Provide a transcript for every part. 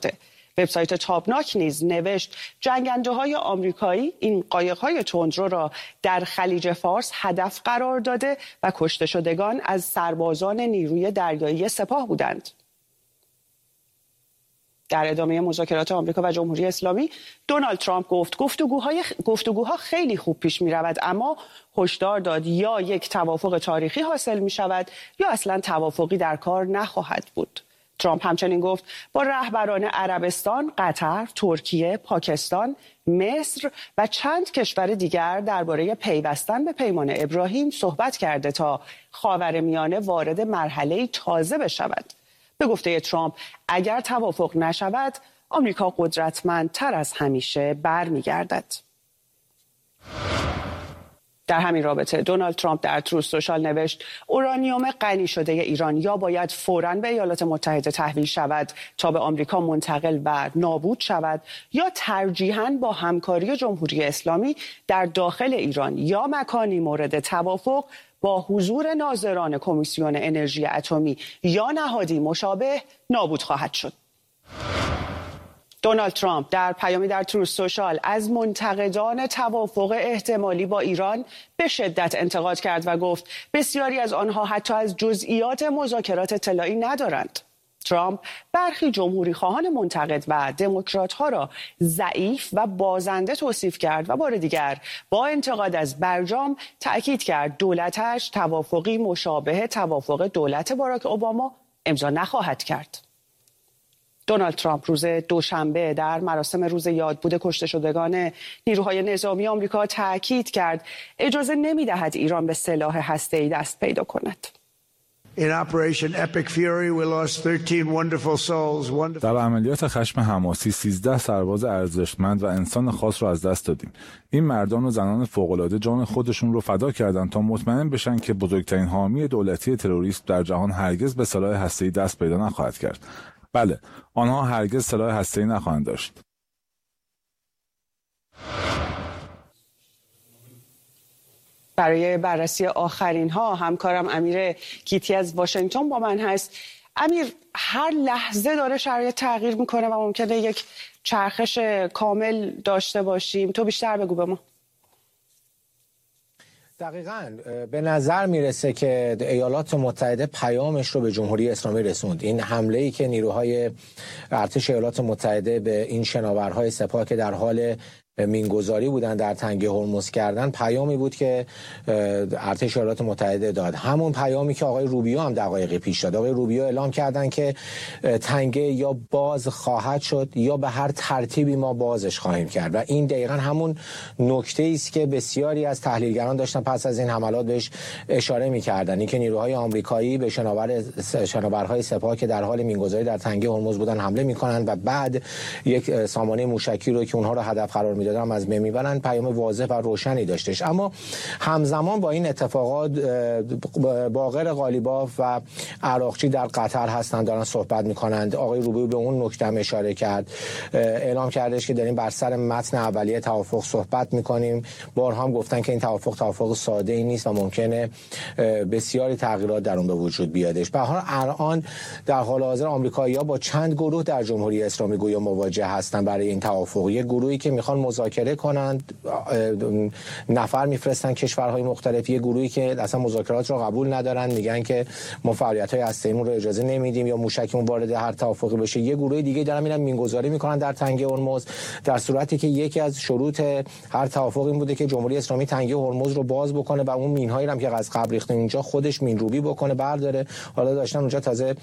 داده. وبسایت تابناک نیز نوشت جنگنده‌های آمریکایی این قایق‌های تندرو را در خلیج فارس هدف قرار داده و کشته شدگان از سربازان نیروی دریایی سپاه بودند. در ادامه مذاکرات آمریکا و جمهوری اسلامی، دونالد ترامپ گفت گفتگوها خیلی خوب پیش می رود، اما هشدار داد یا یک توافق تاریخی حاصل می شود یا اصلا توافقی در کار نخواهد بود. ترامپ همچنین گفت با رهبران عربستان، قطر، ترکیه، پاکستان، مصر و چند کشور دیگر درباره پیوستن به پیمان ابراهیم صحبت کرده تا خاورمیانه وارد مرحله تازه بشود. به گفته ترامپ اگر توافق نشود آمریکا قدرتمندتر از همیشه برمیگردد. در همین رابطه دونالد ترامپ در تروث سوشال نوشت اورانیوم غنی شده ایران یا باید فوراً به ایالات متحده تحویل شود تا به آمریکا منتقل و نابود شود یا ترجیحاً با همکاری جمهوری اسلامی در داخل ایران یا مکانی مورد توافق با حضور ناظران کمیسیون انرژی اتمی یا نهادی مشابه نابود خواهد شد. دونالد ترامپ در پیامی در تروث سوشال از منتقدان توافق احتمالی با ایران به شدت انتقاد کرد و گفت بسیاری از آنها حتی از جزئیات مذاکرات اطلاعی ندارند. ترامپ برخی جمهوری خواهان منتقد و دموکرات‌ها را ضعیف و بازنده توصیف کرد و بار دیگر با انتقاد از برجام تأکید کرد دولتش توافقی مشابه توافق دولت باراک اوباما امضا نخواهد کرد. دونالد ترامپ روز دوشنبه در مراسم روز یادبود کشته شدگان نیروهای نظامی آمریکا تأکید کرد اجازه نمی‌دهد ایران به سلاح هسته‌ای دست پیدا کند. در عملیات خشم حماسی 13 سرباز ارزشمند و انسان خاص را از دست دادیم. این مردان و زنان فوق‌العاده جان خودشون رو فدا کردند تا مطمئن بشن که بزرگترین حامی دولتی تروریست در جهان هرگز به سلاح هسته‌ای دست پیدا نخواهد کرد. بله، آنها هرگز سلاح هسته‌ای نخواهند داشت. برای بررسی آخرین ها همکارم امیر گیتی از واشنگتن با من هست. امیر، هر لحظه داره شرایط تغییر میکنه و ممکنه یک چرخش کامل داشته باشیم. تو بیشتر بگو به ما. دقیقاً به نظر میرسه که ایالات متحده پیامش رو به جمهوری اسلامی رسوند. این حمله‌ای که نیروهای ارتش ایالات متحده به این شناورهای سپاه که در حال مینگذاری بودن در تنگه هرمز کردن پیامی بود که ارتش ایالات متحده داد، همون پیامی که آقای روبیو هم دقایقی پیش داد. آقای روبیو اعلام کردن که تنگه یا باز خواهد شد یا به هر ترتیبی ما بازش خواهیم کرد و این دقیقاً همون نکته است که بسیاری از تحلیلگران داشتن پس از این حملات بهش اشاره می‌کردن، اینکه نیروهای آمریکایی به شناورهای سپاه که در حال مینگذاری در تنگه هرمز بودن حمله می‌کنند و بعد یک سامانه موشکی رو که اونها رو هدف قرار میدادن از بین میبرن. پیام واضح و روشنی داشتش. اما همزمان با این اتفاقات باقر غالیباف و عراقچی در قطر هستند، دارن صحبت میکنند. آقای روبیو به اون نکته هم اشاره کرد، اعلام کردش که داریم بر سر متن اولیه توافق صحبت میکنیم. بارها هم گفتن که این توافق ساده ای نیست و ممکنه بسیاری تغییرات در اون به وجود بیادش. به هر حال الان در حال حاضر آمریکایی‌ها با چند گروه در جمهوری اسلامی گویا مواجه هستند برای این توافق. یک گروهی که میخوان مذاکره کنند، نفر میفرستن کشورهای مختلف، یه گروهی که اصلا مذاکرات رو قبول ندارن، میگن که ما فعالیت‌های هسته‌ایمون رو اجازه نمیدیم یا موشکمون وارد هر توافقی بشه. یه گروه دیگه دارن میرن مینگذاری میکنن در تنگه هرمز، در صورتی که یکی از شروط هر توافق این بوده که جمهوری اسلامی تنگه هرمز رو باز بکنه و اون مین‌هایی هم که از قبل ریخته اینجا خودش مینروبی بکنه، برداره. حالا داشتن اونجا تازه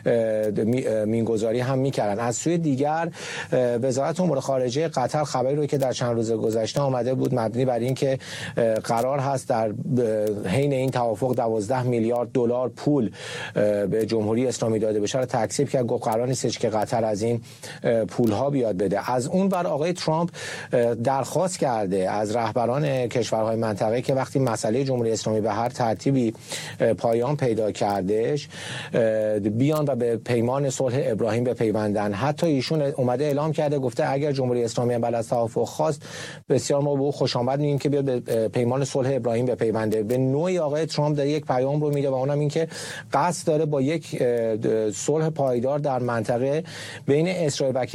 مینگذاری هم میکردن. از سوی دیگر وزارت امور خارجه قطر خبری رو که در چند روز گذشته آمده بود مبنی بر این که قرار هست در حین این توافق 12 میلیارد دلار پول به جمهوری اسلامی داده بشه رو تکذیب کرد. گفت قرار نیست که قطر از این پول ها بیاد بده. از اون ور آقای ترامپ درخواست کرده از رهبران کشورهای منطقه که وقتی مسئله جمهوری اسلامی به هر ترتیبی پایان پیدا کردش بیان و به پیمان صلح ابراهیم بپیوندن. حتی ایشون اومده اعلام کرده، گفته اگر جمهوری اسلامی هم بعد از توافق خواست بسیار ما به او خوش آمد میگیم که بیاد به پیمان صلح ابراهیم بپیونده. به نوعی آقای ترامپ داره یک پیام رو میده و اونم این که قصد داره با یک صلح پایدار در منطقه بین اسرائیل و